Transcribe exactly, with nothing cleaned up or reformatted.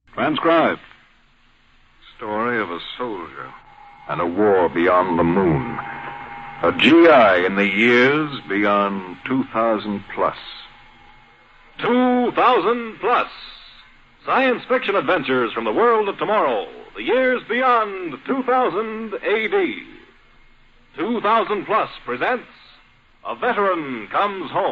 Transcribe. Story of a soldier and a war beyond the moon. A G I in the years beyond two thousand plus. two thousand plus. Science fiction adventures from the world of tomorrow. The years beyond two thousand A D. two thousand plus presents A Veteran Comes Home.